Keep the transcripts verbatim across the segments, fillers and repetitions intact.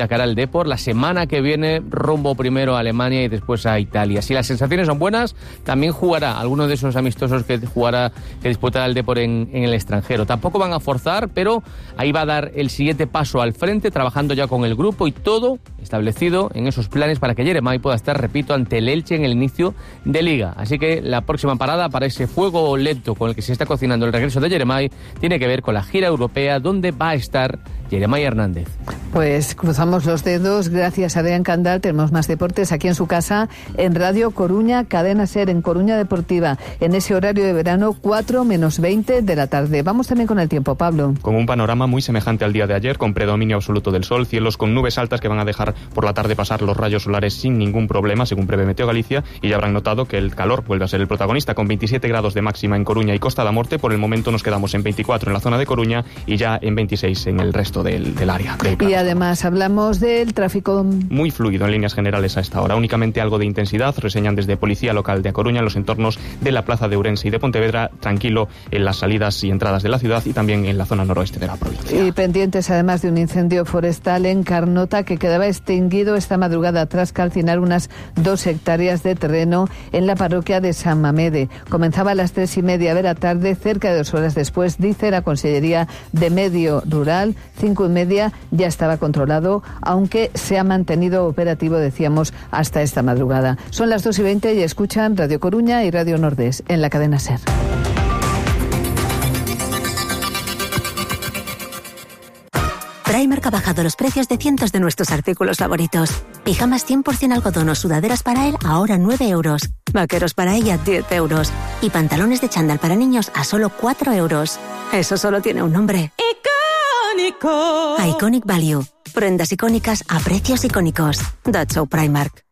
cara al Depor, la semana que viene rumbo primero a Alemania y después a Italia. Si las sensaciones son buenas, también jugará alguno de esos amistosos que jugará, que disputará el Depor en, en el extranjero. Tampoco van a forzar, pero ahí va a dar el siguiente paso al frente, trabajando ya con el grupo y todo establecido en esos planes para que Yeremay pueda estar, repito, ante el Elche en el inicio de Liga. Así que la próxima parada para ese fuego lento con el que se está cocinando el regreso de Yeremay tiene que ver con la gira europea, donde va a estar Yeremay Hernández. Pues cruzamos los dedos. Gracias a Adrián Candal. Tenemos más deportes aquí en su casa, en Radio Coruña, Cadena SER, en Coruña Deportiva, en ese horario de verano, cuatro menos veinte de la tarde. Vamos también con el tiempo, Pablo. Con un panorama muy semejante al día de ayer, con predominio absoluto del sol, cielos con nubes altas que van a dejar por la tarde pasar los rayos solares sin ningún problema, según prevé Meteo Galicia, y ya habrán notado que el calor vuelve a ser el protagonista, con veintisiete grados de máxima en Coruña y Costa da Morte. Por el momento nos quedamos en veinticuatro en la zona de Coruña y ya en veintiséis en el resto del, del área. Y además hablamos del tráfico. Muy fluido en líneas generales a esta hora, únicamente algo de intensidad, reseñan desde Policía Local de A Coruña en los entornos de la Plaza de Ourense y de Pontevedra, tranquilo en las salidas y entradas de la ciudad y también en la zona noroeste de la provincia. Y pendientes además de un incendio forestal en Carnota que quedaba extinguido esta madrugada tras calcinar unas dos hectáreas de terreno en la parroquia de San Mamede. Comenzaba a las tres y media de la tarde, cerca de dos horas después, dice la Consellería de Medio Rural, cinco y media ya estaba controlado, aunque se ha mantenido operativo, decíamos, hasta esta madrugada. Son las dos y veinte y escuchan Radio Coruña y Radio Nordés en la cadena SER. Primark ha bajado los precios de cientos de nuestros artículos favoritos. Pijamas cien por ciento algodón o sudaderas para él ahora nueve euros. Vaqueros para ella diez euros. Y pantalones de chándal para niños a solo cuatro euros. Eso solo tiene un nombre. ¡Icónico! Iconic Value. Prendas icónicas a precios icónicos. That's so Primark.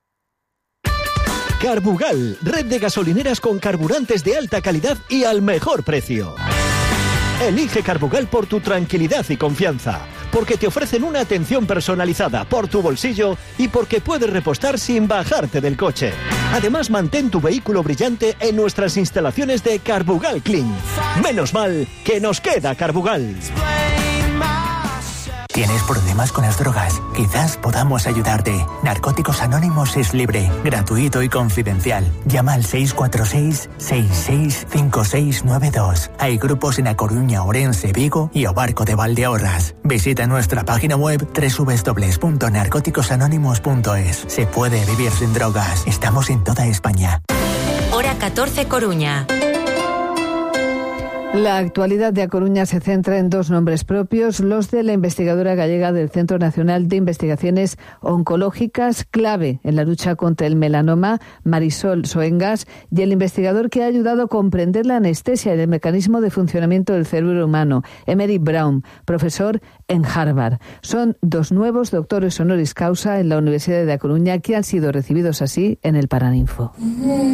Carbugal, red de gasolineras con carburantes de alta calidad y al mejor precio. Elige Carbugal por tu tranquilidad y confianza, porque te ofrecen una atención personalizada por tu bolsillo y porque puedes repostar sin bajarte del coche. Además, mantén tu vehículo brillante en nuestras instalaciones de Carbugal Clean. Menos mal que nos queda Carbugal. ¿Tienes problemas con las drogas? Quizás podamos ayudarte. Narcóticos Anónimos es libre, gratuito y confidencial. Llama al seis cuatro seis, seis seis cinco seis nueve dos. Hay grupos en A Coruña, Ourense, Vigo y Obarco de Valdeorras. Visita nuestra página web doble u doble u doble u punto narcóticos anónimos punto es. Se puede vivir sin drogas. Estamos en toda España. Hora catorce, Coruña. La actualidad de A Coruña se centra en dos nombres propios, los de la investigadora gallega del Centro Nacional de Investigaciones Oncológicas, clave en la lucha contra el melanoma, Marisol Soengas, y el investigador que ha ayudado a comprender la anestesia y el mecanismo de funcionamiento del cerebro humano, Emery Brown, profesor en Harvard. Son dos nuevos doctores honoris causa en la Universidad de A Coruña que han sido recibidos así en el Paraninfo.